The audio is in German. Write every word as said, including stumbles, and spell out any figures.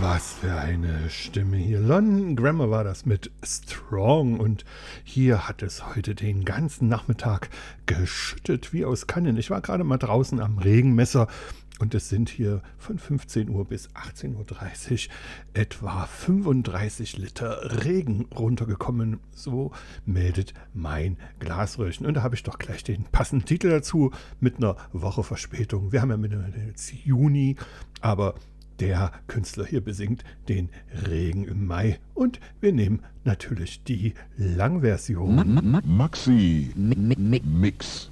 Was für eine Stimme hier. London Grammar war das mit Strong und hier hat es heute den ganzen Nachmittag geschüttet wie aus Kannen. Ich war gerade mal draußen am Regenmesser und es sind hier von fünfzehn Uhr bis achtzehn Uhr dreißig etwa fünfunddreißig Liter Regen runtergekommen. So meldet mein Glasröhrchen. Und da habe ich doch gleich den passenden Titel dazu mit einer Woche Verspätung. Wir haben ja Mitte Juni, aber der Künstler hier besingt den Regen im Mai und wir nehmen natürlich die Langversion. Maxi Mix.